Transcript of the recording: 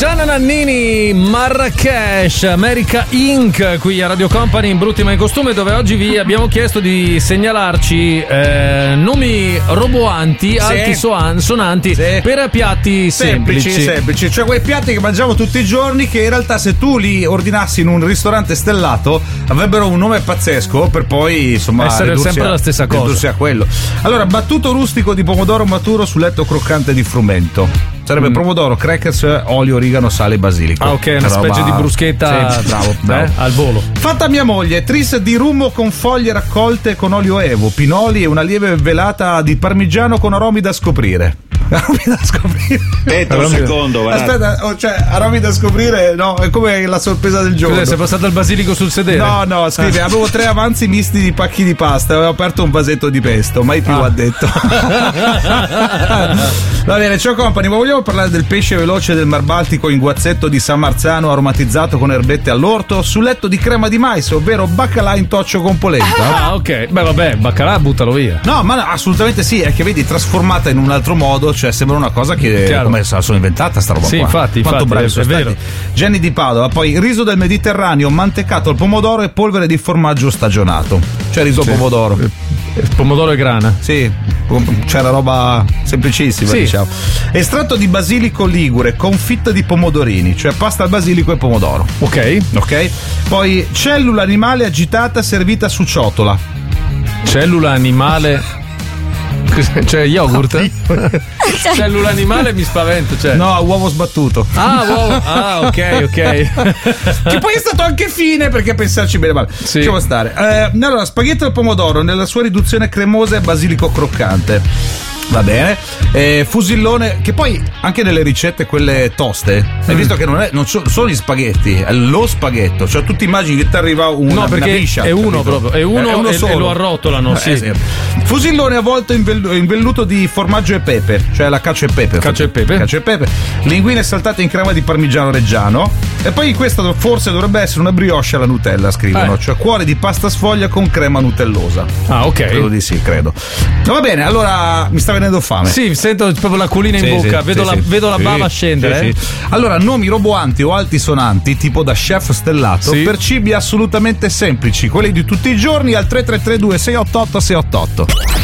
Gianna Nannini, Marrakesh, America Inc. qui a Radio Company in Brutti ma in costume, dove oggi vi abbiamo chiesto di segnalarci nomi roboanti, alti sonanti per piatti semplici, cioè quei piatti che mangiamo tutti i giorni che in realtà se tu li ordinassi in un ristorante stellato avrebbero un nome pazzesco per poi insomma essere sempre la stessa cosa. Ridursi a quello. Allora, battuto rustico di pomodoro maturo sul letto croccante di frumento. Sarebbe pomodoro, crackers, olio, origano, sale e basilico. Ah, ok, una specie di bruschetta. Sì, bravo. Al volo. Fatta mia moglie, tris di rummo con foglie raccolte con olio evo, pinoli e una lieve velata di parmigiano con aromi da scoprire. Aromi da scoprire. Aspetta un secondo, guarda. Aspetta, cioè aromi da scoprire, no, è come la sorpresa del giorno. Scusa, sei passato il basilico sul sedere? No, scrive, avevo 3 avanzi misti di pacchi di pasta, avevo aperto un vasetto di pesto, mai più ha detto. Va bene, ciao company, ma vogliamo parlare del pesce veloce del Mar Baltico in guazzetto di San Marzano aromatizzato con erbette all'orto su letto di crema di mais, ovvero baccalà in toccio con polenta? Ah, ok. Beh, vabbè, baccalà buttalo via. No, ma assolutamente sì, è che vedi, trasformata in un altro modo, cioè sembra una cosa che come se la sono inventata sta roba sì, qua. Infatti, quanto bravi è sono vero. stati. Jenny di Padova, poi riso del Mediterraneo mantecato al pomodoro e polvere di formaggio stagionato, cioè riso al pomodoro. Pomodoro e grana. Sì, c'era roba semplicissima, diciamo. Estratto di basilico ligure, confitto di pomodorini, cioè pasta al basilico e pomodoro. Ok. Poi cellula animale agitata servita su ciotola. Cellula animale. Cioè yogurt? Cellula animale mi spavento, cioè. No, uovo sbattuto. Uovo. Ok. Che poi è stato anche fine, perché pensarci bene male. Sì. Lasciamo stare. Allora, spaghetto al pomodoro nella sua riduzione cremosa e basilico croccante. Va bene. Fusillone, che poi anche nelle ricette quelle toste, hai visto che non sono gli spaghetti, è lo spaghetto, cioè tu ti immagini che ti arriva una biscia, è uno proprio, è uno solo. E lo arrotolano, sì. Fusillone avvolto in velluto di formaggio e pepe, cioè la cacio e pepe. Linguine saltate in crema di parmigiano reggiano. E poi questa forse dovrebbe essere una brioche alla Nutella, scrivono, cioè cuore di pasta sfoglia con crema nutellosa. Ah, ok. Credo di sì, credo. Va bene, allora mi sta venendo fame. Sì, sento proprio l'acquolina in bocca, vedo la bava scendere. Sì. Allora, nomi roboanti o altisonanti, tipo da chef stellato, per cibi assolutamente semplici, quelli di tutti i giorni, al 333-2688-688.